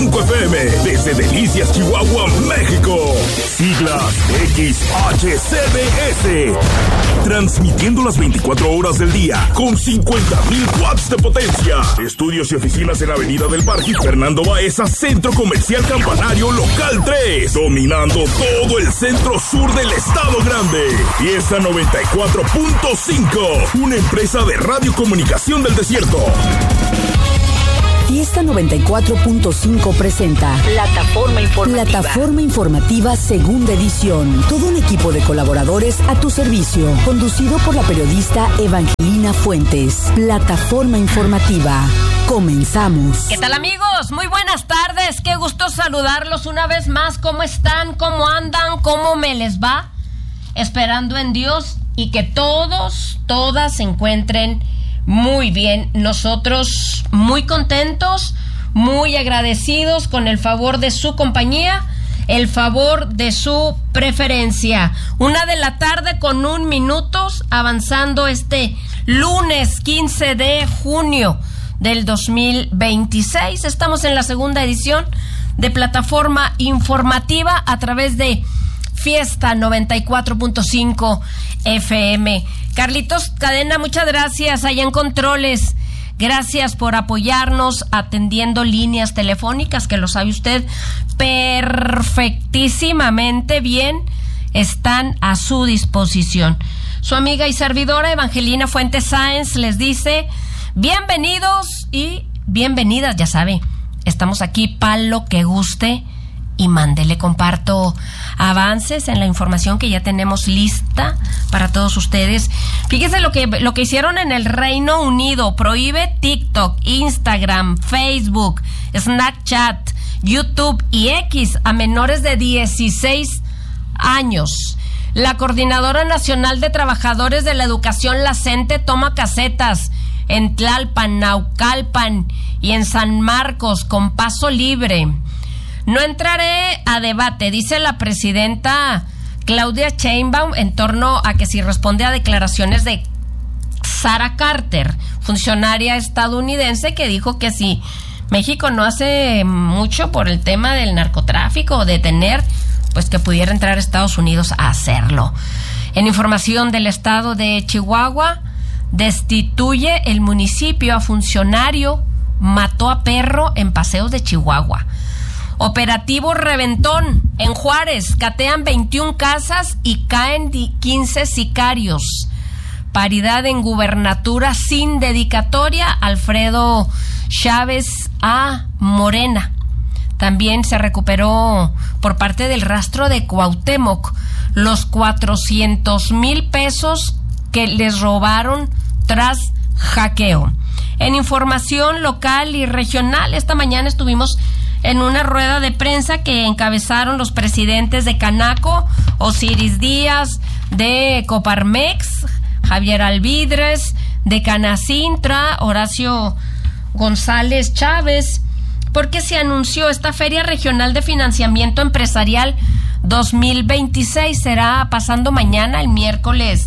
101.5 FM, desde Delicias, Chihuahua, México. Siglas XHCBS. Transmitiendo las 24 horas del día, con 50,000 watts de potencia. Estudios y oficinas en Avenida del Parque Fernando Baeza, Centro Comercial Campanario Local 3. Dominando todo el centro sur del Estado Grande. Fiesta 94.5. Una empresa de radiocomunicación del desierto. Fiesta 94.5 presenta Plataforma Informativa Segunda Edición. Todo un equipo de colaboradores a tu servicio. Conducido por la periodista Evangelina Fuentes. Plataforma Informativa. Comenzamos. ¿Qué tal, amigos? Muy buenas tardes. Qué gusto saludarlos una vez más. ¿Cómo están? ¿Cómo andan? ¿Cómo me les va? Esperando en Dios y que todas se encuentren muy bien. Nosotros muy contentos, muy agradecidos con el favor de su compañía, el favor de su preferencia. 1:00 con 1 minuto, avanzando este lunes 15 de junio del 2026. Estamos en la segunda edición de Plataforma Informativa a través de Fiesta 94.5 FM. Carlitos Cadena, muchas gracias allá en Controles. Gracias por apoyarnos atendiendo líneas telefónicas, que lo sabe usted perfectísimamente bien, están a su disposición. Su amiga y servidora Evangelina Fuentes Sáenz les dice bienvenidos y bienvenidas, ya sabe, estamos aquí para lo que guste y mande. Le comparto avances en la información que ya tenemos lista para todos ustedes. Fíjese lo que hicieron en el Reino Unido. Prohíbe TikTok, Instagram, Facebook, Snapchat, YouTube y X a menores de 16 años. La Coordinadora Nacional de Trabajadores de la Educación, la CENTE, toma casetas en Tlalpan, Naucalpan y en San Marcos con paso libre. No entraré a debate, dice la presidenta Claudia Sheinbaum, en torno a que si responde a declaraciones de Sarah Carter, funcionaria estadounidense, que dijo que si México no hace mucho por el tema del narcotráfico o detener, pues que pudiera entrar a Estados Unidos a hacerlo. En información del estado de Chihuahua, destituye el municipio a funcionario, mató a perro en Paseos de Chihuahua. Operativo Reventón en Juárez, catean 21 casas y caen 15 sicarios. Paridad en gubernatura sin dedicatoria, Alfredo Chávez a Morena. También se recuperó por parte del rastro de Cuauhtémoc los 400,000 pesos que les robaron tras hackeo. En información local y regional, esta mañana estuvimos en una rueda de prensa que encabezaron los presidentes de Canaco, Osiris Díaz, de Coparmex, Javier Alvidres, de Canacintra, Horacio González Chávez, porque se anunció esta Feria Regional de Financiamiento Empresarial 2026. Será pasando mañana, el miércoles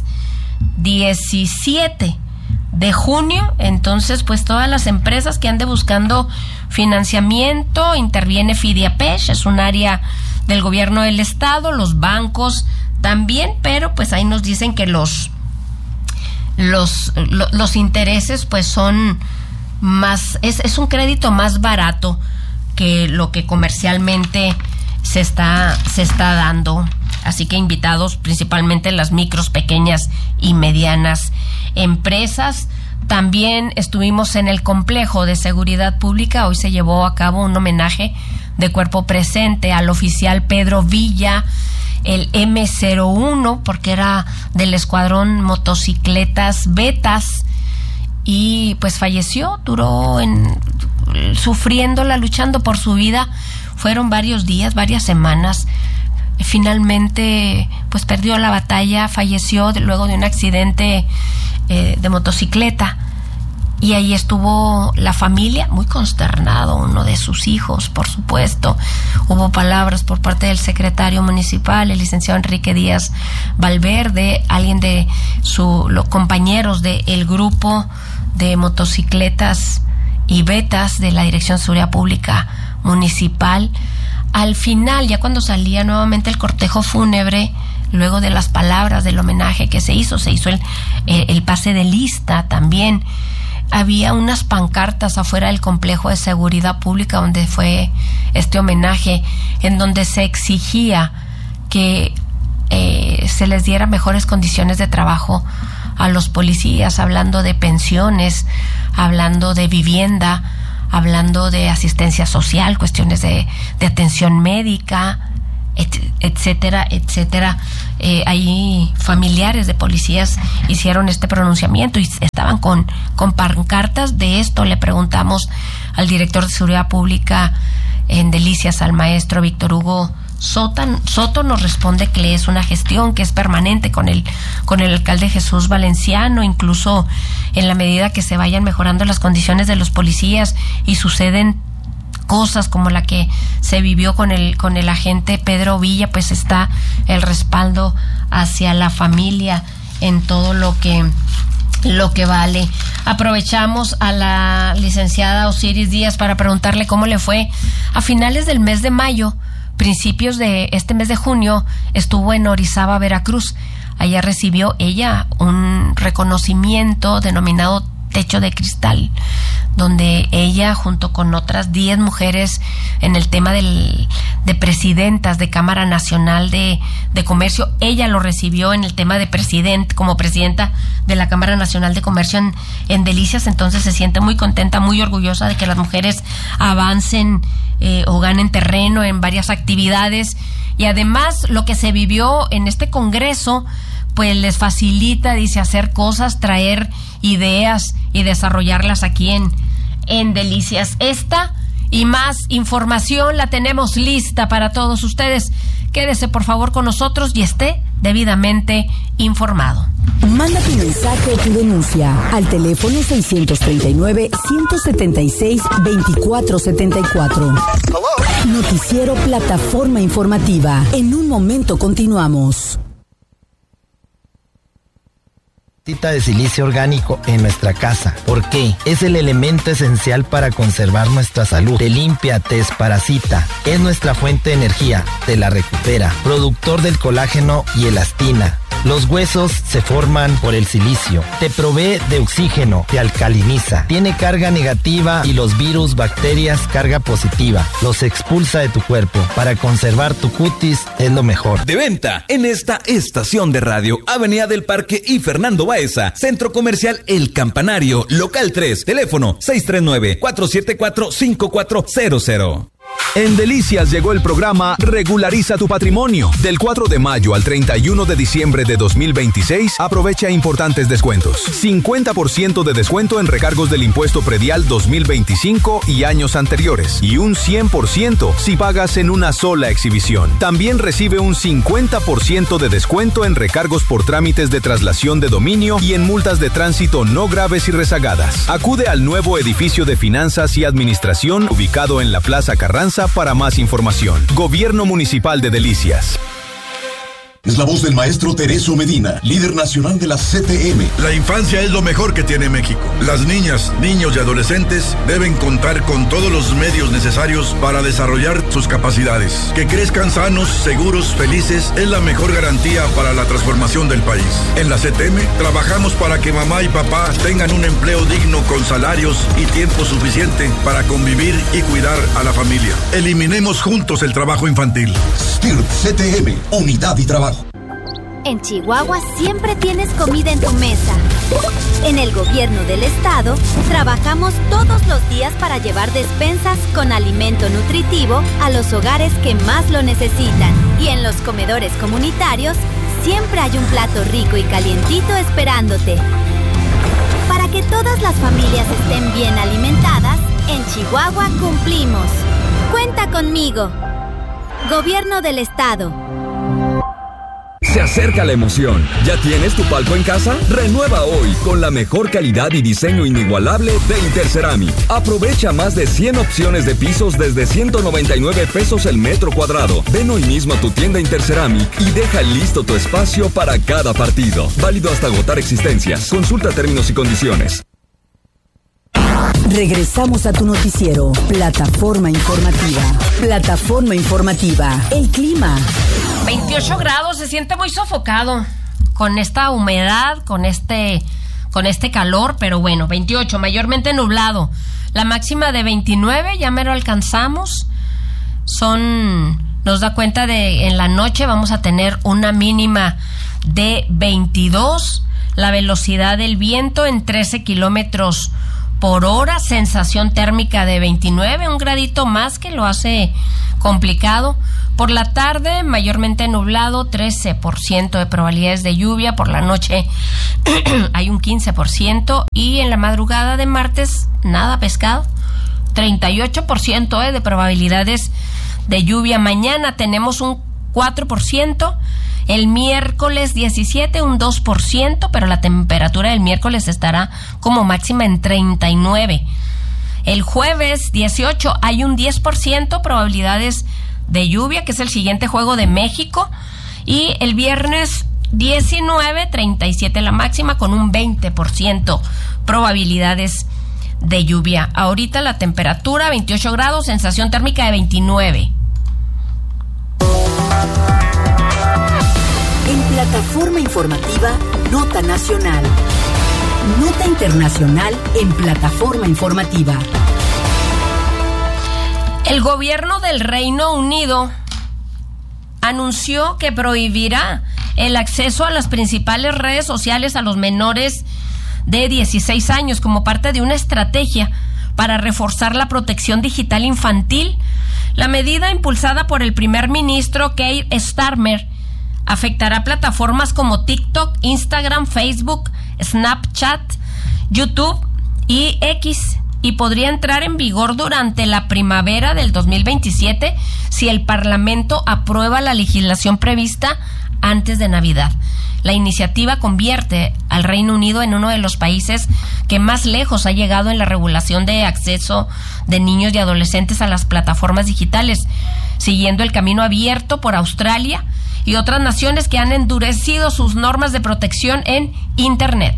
17 de junio. Entonces, pues todas las empresas que ande buscando financiamiento, interviene Fidiapech, es un área del gobierno del estado, los bancos también, pero pues ahí nos dicen que los intereses pues son más, es un crédito más barato que lo que comercialmente se está dando. Así que invitados principalmente las micros, pequeñas y medianas empresas. También estuvimos en el complejo de seguridad pública. Hoy se llevó a cabo un homenaje de cuerpo presente al oficial Pedro Villa, el M01, porque era del escuadrón motocicletas Betas, y pues falleció, duró sufriéndola, luchando por su vida. Fueron varios días, varias semanas. Finalmente pues perdió la batalla, falleció luego de un accidente de motocicleta, y ahí estuvo la familia muy consternado, uno de sus hijos, por supuesto. Hubo palabras por parte del secretario municipal, el licenciado Enrique Díaz Valverde, alguien de los compañeros del grupo de motocicletas y Betas de la Dirección de Seguridad Pública municipal. Al final, ya cuando salía nuevamente el cortejo fúnebre, luego de las palabras del homenaje que se hizo el pase de lista también. Había unas pancartas afuera del complejo de seguridad pública donde fue este homenaje, en donde se exigía que se les diera mejores condiciones de trabajo a los policías, hablando de pensiones, hablando de vivienda, hablando de asistencia social, cuestiones de atención médica, etcétera, etcétera. Ahí familiares de policías hicieron este pronunciamiento y estaban con pancartas de esto. Le preguntamos al director de Seguridad Pública en Delicias, al maestro Víctor Hugo Soto. Nos responde que es una gestión que es permanente con el alcalde Jesús Valenciano, incluso en la medida que se vayan mejorando las condiciones de los policías y suceden cosas como la que se vivió con el agente Pedro Villa, pues está el respaldo hacia la familia en todo lo que vale. Aprovechamos a la licenciada Osiris Díaz para preguntarle cómo le fue. A finales del mes de mayo, principios de este mes de junio, estuvo en Orizaba, Veracruz. Allá recibió ella un reconocimiento denominado Techo de Cristal, donde ella, junto con otras 10 mujeres en el tema de presidentas de Cámara Nacional de Comercio, ella lo recibió en el tema de como presidenta de la Cámara Nacional de Comercio en Delicias. Entonces se siente muy contenta, muy orgullosa de que las mujeres avancen o ganen terreno en varias actividades, y además lo que se vivió en este congreso pues les facilita, dice, hacer cosas, traer ideas y desarrollarlas aquí en Delicias. Esta y más información la tenemos lista para todos ustedes. Quédese por favor con nosotros y esté debidamente informado. Manda tu mensaje o tu denuncia al teléfono 639-176-2474. Noticiero Plataforma Informativa. En un momento continuamos. De silicio orgánico en nuestra casa. ¿Por qué? Es el elemento esencial para conservar nuestra salud. Te limpia, te desparasita. Es nuestra fuente de energía. Te la recupera. Productor del colágeno y elastina. Los huesos se forman por el silicio. Te provee de oxígeno. Te alcaliniza. Tiene carga negativa y los virus, bacterias, carga positiva. Los expulsa de tu cuerpo. Para conservar tu cutis es lo mejor. De venta en esta estación de radio, Avenida del Parque y Fernando Baeza, Centro Comercial El Campanario, Local 3, teléfono 639-474-5400. En Delicias llegó el programa Regulariza tu Patrimonio. Del 4 de mayo al 31 de diciembre de 2026, aprovecha importantes descuentos. 50% de descuento en recargos del impuesto predial 2025 y años anteriores. Y un 100% si pagas en una sola exhibición. También recibe un 50% de descuento en recargos por trámites de traslación de dominio y en multas de tránsito no graves y rezagadas. Acude al nuevo edificio de finanzas y administración ubicado en la Plaza Carranza para más información. Gobierno Municipal de Delicias. Es la voz del maestro Tereso Medina, líder nacional de la CTM. La infancia es lo mejor que tiene México. Las niñas, niños y adolescentes deben contar con todos los medios necesarios para desarrollar sus capacidades. Que crezcan sanos, seguros, felices es la mejor garantía para la transformación del país. En la CTM trabajamos para que mamá y papá tengan un empleo digno con salarios y tiempo suficiente para convivir y cuidar a la familia. Eliminemos juntos el trabajo infantil. STIRT CTM, Unidad y Trabajo. En Chihuahua siempre tienes comida en tu mesa. En el gobierno del estado trabajamos todos los días para llevar despensas con alimento nutritivo a los hogares que más lo necesitan. Y en los comedores comunitarios siempre hay un plato rico y calientito esperándote. Para que todas las familias estén bien alimentadas, en Chihuahua cumplimos. Cuenta conmigo. Gobierno del estado. Se acerca la emoción. ¿Ya tienes tu palco en casa? Renueva hoy con la mejor calidad y diseño inigualable de Interceramic. Aprovecha más de 100 opciones de pisos desde 199 pesos el metro cuadrado. Ven hoy mismo a tu tienda Interceramic y deja listo tu espacio para cada partido. Válido hasta agotar existencias. Consulta términos y condiciones. Regresamos a tu noticiero, Plataforma Informativa. Plataforma Informativa. El clima. 28 grados, se siente muy sofocado con esta humedad, con este calor, pero bueno, 28, mayormente nublado. La máxima de 29, ya mero alcanzamos. Nos da cuenta de en la noche vamos a tener una mínima de 22. La velocidad del viento en 13 kilómetros por hora, sensación térmica de 29, un gradito más que lo hace complicado. Por la tarde, mayormente nublado, 13% de probabilidades de lluvia. Por la noche hay un 15%. Y en la madrugada de martes, nada pescado, 38% de probabilidades de lluvia. Mañana tenemos un 4%. El miércoles 17, un 2%, pero la temperatura del miércoles estará como máxima en 39. El jueves 18 hay un 10% probabilidades de lluvia, que es el siguiente juego de México. Y el viernes 19, 37 la máxima, con un 20% probabilidades de lluvia. Ahorita la temperatura 28 grados, sensación térmica de 29. En Plataforma Informativa, Nota Nacional. Nota Internacional en Plataforma Informativa. El gobierno del Reino Unido anunció que prohibirá el acceso a las principales redes sociales a los menores de 16 años como parte de una estrategia para reforzar la protección digital infantil. La medida, impulsada por el primer ministro Keir Starmer, afectará plataformas como TikTok, Instagram, Facebook, Snapchat, YouTube y X, y podría entrar en vigor durante la primavera del 2027 si el Parlamento aprueba la legislación prevista antes de Navidad. La iniciativa convierte al Reino Unido en uno de los países que más lejos ha llegado en la regulación de acceso de niños y adolescentes a las plataformas digitales, siguiendo el camino abierto por Australia y otras naciones que han endurecido sus normas de protección en Internet.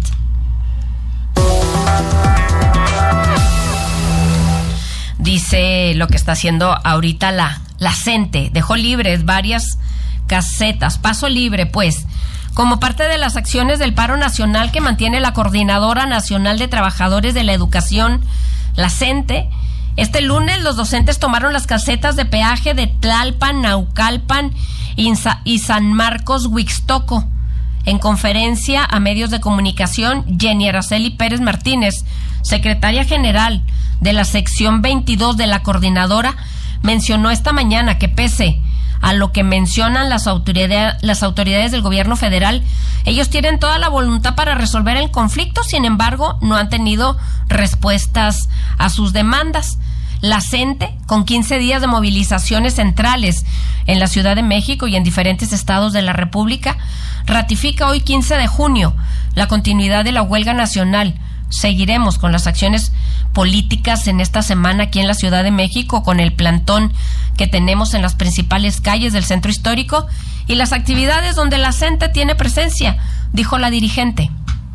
Dice lo que está haciendo ahorita la CENTE. Dejó libres varias casetas, paso libre pues, como parte de las acciones del paro nacional que mantiene la Coordinadora Nacional de Trabajadores de la Educación, la CENTE. Este lunes los docentes tomaron las casetas de peaje de Tlalpan, Naucalpan y San Marcos, Huixtoco. En conferencia a medios de comunicación, Jenny Araceli Pérez Martínez, secretaria general de la sección 22 de la coordinadora, mencionó esta mañana que pese a lo que mencionan las autoridades del gobierno federal, ellos tienen toda la voluntad para resolver el conflicto. Sin embargo, no han tenido respuestas a sus demandas. La CENTE, con 15 días de movilizaciones centrales en la Ciudad de México y en diferentes estados de la República, ratifica hoy 15 de junio la continuidad de la huelga nacional. Seguiremos con las acciones políticas en esta semana aquí en la Ciudad de México, con el plantón que tenemos en las principales calles del centro histórico y las actividades donde la CENTE tiene presencia, dijo la dirigente.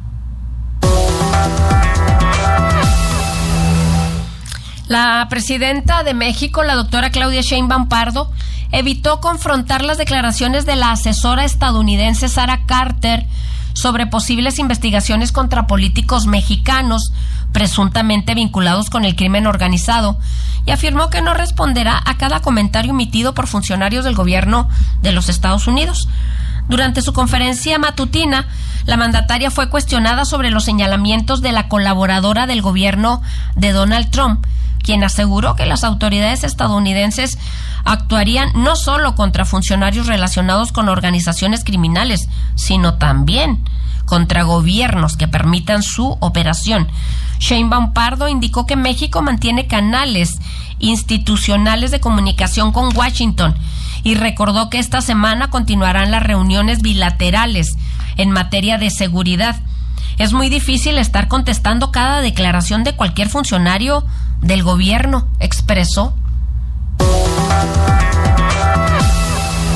La presidenta de México, la doctora Claudia Sheinbaum Pardo, evitó confrontar las declaraciones de la asesora estadounidense Sarah Carter sobre posibles investigaciones contra políticos mexicanos presuntamente vinculados con el crimen organizado, y afirmó que no responderá a cada comentario emitido por funcionarios del gobierno de los Estados Unidos. Durante su conferencia matutina, la mandataria fue cuestionada sobre los señalamientos de la colaboradora del gobierno de Donald Trump, quien aseguró que las autoridades estadounidenses actuarían no solo contra funcionarios relacionados con organizaciones criminales, sino también contra gobiernos que permitan su operación. Sheinbaum Pardo indicó que México mantiene canales institucionales de comunicación con Washington y recordó que esta semana continuarán las reuniones bilaterales en materia de seguridad. Es muy difícil estar contestando cada declaración de cualquier funcionario del gobierno, expresó.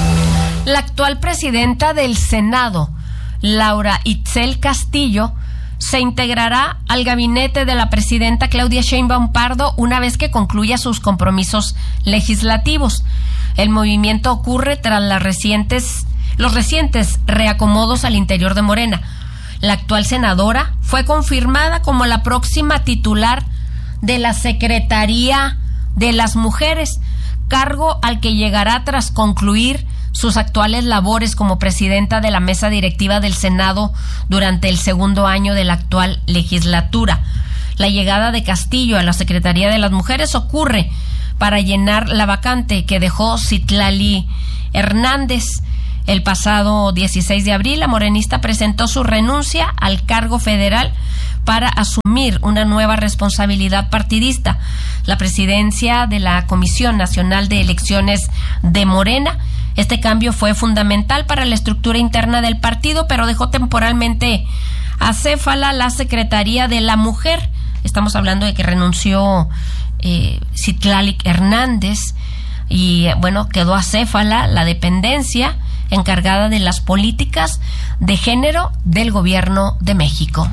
La actual presidenta del Senado, Laura Itzel Castillo, se integrará al gabinete de la presidenta Claudia Sheinbaum Pardo una vez que concluya sus compromisos legislativos. El movimiento ocurre tras los recientes reacomodos al interior de Morena. La actual senadora fue confirmada como la próxima titular de la Secretaría de las Mujeres, cargo al que llegará tras concluir sus actuales labores como presidenta de la mesa directiva del Senado durante el segundo año de la actual legislatura. La llegada de Castillo a la Secretaría de las Mujeres ocurre para llenar la vacante que dejó Citlali Hernández. El pasado 16 de abril, la morenista presentó su renuncia al cargo federal para asumir una nueva responsabilidad partidista, la presidencia de la Comisión Nacional de Elecciones de Morena. Este cambio fue fundamental para la estructura interna del partido, pero dejó temporalmente acéfala la Secretaría de la Mujer. Estamos hablando de que renunció Citlali Hernández y, bueno, quedó acéfala la dependencia encargada de las políticas de género del Gobierno de México.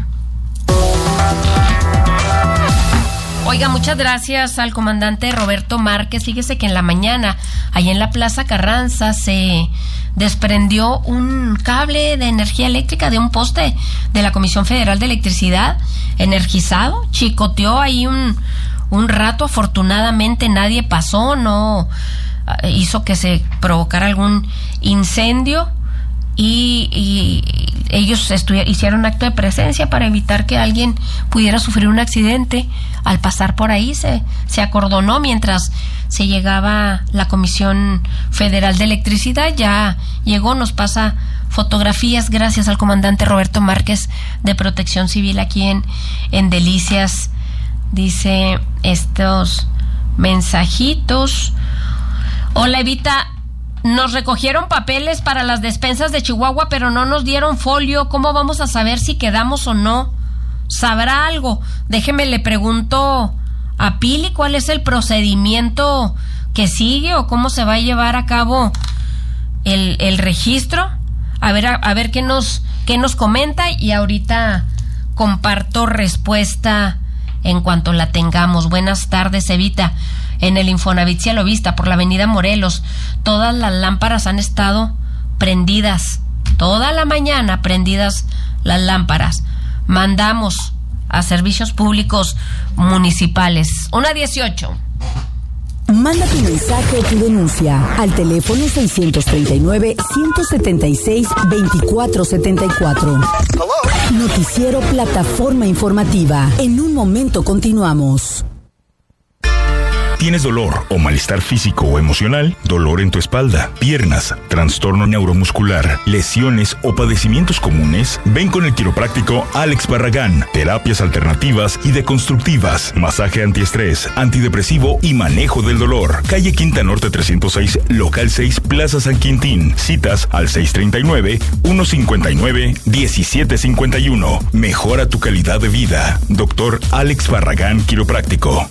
Oiga, muchas gracias al comandante Roberto Márquez. Fíjese que en la mañana, allá en la Plaza Carranza, se desprendió un cable de energía eléctrica de un poste de la Comisión Federal de Electricidad, energizado. Chicoteó ahí un rato, afortunadamente nadie pasó, no hizo que se provocara algún incendio, y ellos hicieron acto de presencia para evitar que alguien pudiera sufrir un accidente. Al pasar por ahí se acordonó mientras se llegaba la Comisión Federal de Electricidad. Ya llegó, nos pasa fotografías gracias al comandante Roberto Márquez de Protección Civil aquí en Delicias. Dice estos mensajitos: hola Evita, nos recogieron papeles para las despensas de Chihuahua, pero no nos dieron folio. ¿Cómo vamos a saber si quedamos o no? ¿Sabrá algo? Déjeme, le pregunto a Pili cuál es el procedimiento que sigue o cómo se va a llevar a cabo el registro. A ver qué nos comenta, y ahorita comparto respuesta en cuanto la tengamos. Buenas tardes, Evita. En el Infonavit Cielo Vista, por la avenida Morelos, todas las lámparas han estado prendidas, toda la mañana prendidas las lámparas. Mandamos a servicios públicos municipales. 1:18. Manda tu mensaje o tu denuncia al teléfono 639-176-2474. Noticiero Plataforma Informativa. En un momento continuamos. ¿Tienes dolor o malestar físico o emocional? ¿Dolor en tu espalda, piernas, trastorno neuromuscular, lesiones o padecimientos comunes? Ven con el quiropráctico Alex Barragán. Terapias alternativas y deconstructivas, masaje antiestrés, antidepresivo y manejo del dolor. Calle Quinta Norte 306, local 6, Plaza San Quintín. Citas al 639-159-1751. Mejora tu calidad de vida. Doctor Alex Barragán, quiropráctico.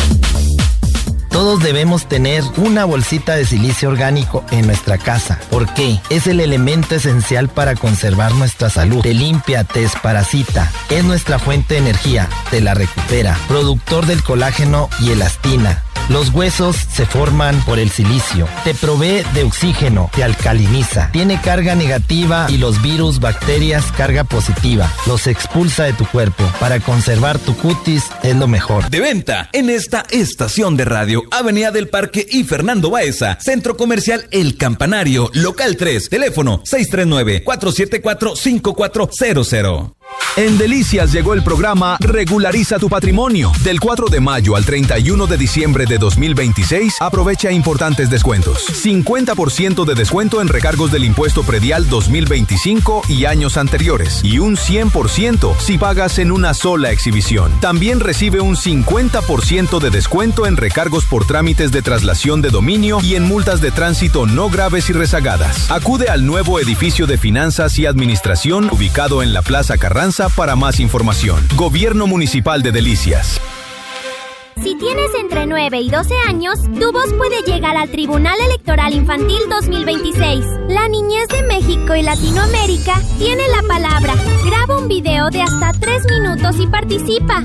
Todos debemos tener una bolsita de silicio orgánico en nuestra casa. ¿Por qué? Es el elemento esencial para conservar nuestra salud. Te limpia, te desparasita. Es nuestra fuente de energía. Te la recupera. Productor del colágeno y elastina. Los huesos se forman por el silicio. Te provee de oxígeno, te alcaliniza. Tiene carga negativa y los virus, bacterias, carga positiva. Los expulsa de tu cuerpo. Para conservar tu cutis es lo mejor. De venta en esta estación de radio, Avenida del Parque y Fernando Baeza, Centro Comercial El Campanario, local 3, teléfono 639-474-5400. En Delicias llegó el programa Regulariza tu Patrimonio. Del 4 de mayo al 31 de diciembre de 2026, aprovecha importantes descuentos. 50% de descuento en recargos del impuesto predial 2025 y años anteriores. Y un 100% si pagas en una sola exhibición. También recibe un 50% de descuento en recargos por trámites de traslación de dominio y en multas de tránsito no graves y rezagadas. Acude al nuevo edificio de finanzas y administración ubicado en la Plaza Carranza para más información. Gobierno Municipal de Delicias. Si tienes entre 9 y 12 años, tu voz puede llegar al Tribunal Electoral Infantil 2026. La niñez de México y Latinoamérica tiene la palabra. Graba un video de hasta 3 minutos y participa.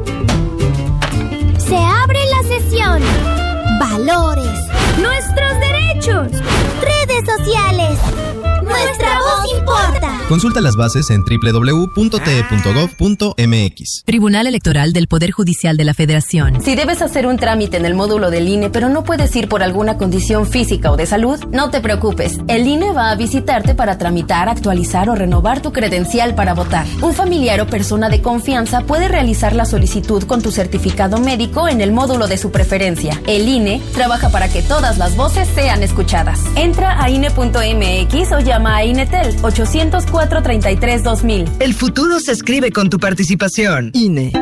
Se abre la sesión. Valores. Nuestros derechos. Redes sociales. Nuestra voz importa. Consulta las bases en www.te.gov.mx. Tribunal Electoral del Poder Judicial de la Federación. Si debes hacer un trámite en el módulo del INE, pero no puedes ir por alguna condición física o de salud, no te preocupes. El INE va a visitarte para tramitar, actualizar o renovar tu credencial para votar. Un familiar o persona de confianza puede realizar la solicitud con tu certificado médico en el módulo de su preferencia. El INE trabaja para que todas las voces sean escuchadas. Entra a INE.mx o llama a INETEL 804-33-2000. El futuro se escribe con tu participación. INE.